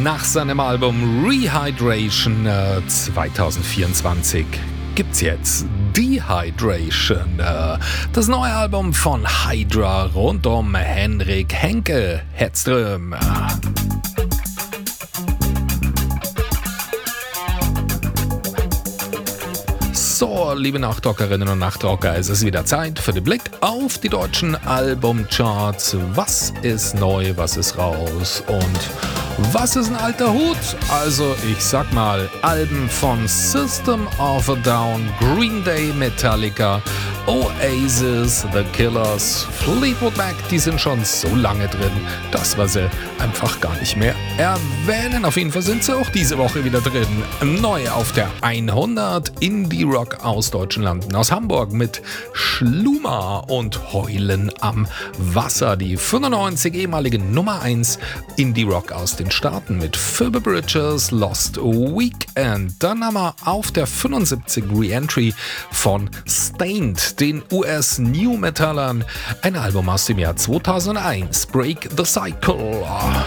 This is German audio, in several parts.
Nach seinem Album Rehydration 2024 gibt's jetzt Dehydration, das neue Album von Hydra rund um Henrik Henke Hedström. So, liebe Nachtrockerinnen und Nachtrocker, es ist wieder Zeit für den Blick auf die deutschen Albumcharts. Was ist neu, was ist raus und was ist ein alter Hut? Also ich sag mal, Alben von System of a Down, Green Day, Metallica, Oasis, The Killers, Fleetwood Mac, die sind schon so lange drin, dass wir sie einfach gar nicht mehr erwähnen. Auf jeden Fall sind sie auch diese Woche wieder drin. Neu auf der 100 Indie-Rock aus deutschen Landen, aus Hamburg mit Schluma und Heulen am Wasser. Die 95 ehemalige Nummer 1 Indie-Rock aus den Staaten mit Phoebe Bridgers, Lost Weekend. Dann haben wir auf der 75 Re-Entry von Stained, den US-New-Metallern, ein Album aus dem Jahr 2001, Break the Cycle.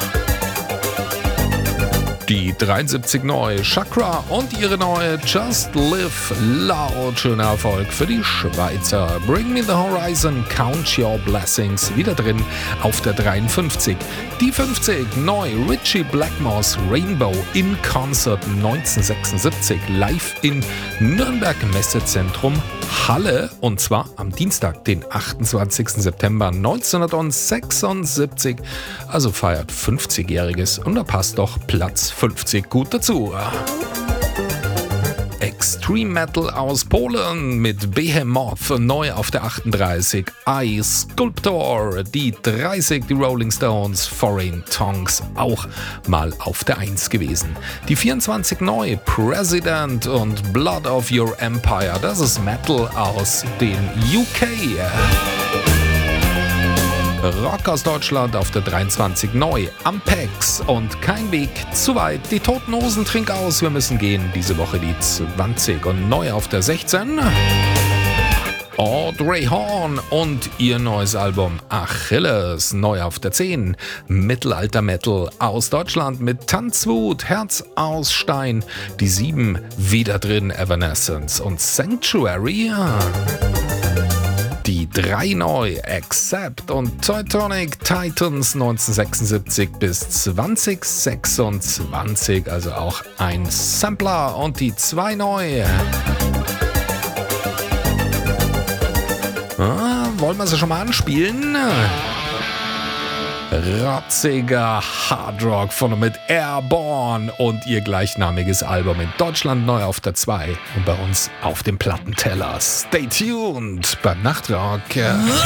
Die 73 neu, Chakra und ihre neue Just Live Loud. Schöner Erfolg für die Schweizer. Bring Me the Horizon, Count Your Blessings, wieder drin auf der 53. Die 50 neu, Richie Blackmore's Rainbow in Concert 1976, live in Nürnberg Messezentrum Halle, und zwar am Dienstag, den 28. September 1976. Also feiert 50-Jähriges und da passt doch Platz 50 gut dazu. Extreme Metal aus Polen mit Behemoth, neu auf der 38. I Sculptor, die 30, die Rolling Stones, Foreign Tongues, auch mal auf der 1 gewesen. Die 24 neu, President und Blood of Your Empire, das ist Metal aus den UK. Rock aus Deutschland auf der 23 neu, Ampex und Kein Weg zu weit. Die Toten Hosen, Trink aus, wir müssen gehen. Diese Woche die 20 und neu auf der 16. Audrey Horn und ihr neues Album Achilles, neu auf der 10. Mittelalter Metal aus Deutschland mit Tanzwut, Herz aus Stein. Die 7 wieder drin, Evanescence und Sanctuary. Die 3 neu, Accept und Teutonic Titans 1976 bis 2026, also auch ein Sampler. Und die 2 neu. Wollen wir sie schon mal anspielen? Rotziger Hardrock von mit Airborne und ihr gleichnamiges Album in Deutschland neu auf der 2 und bei uns auf dem Plattenteller. Stay tuned beim Nachtrock.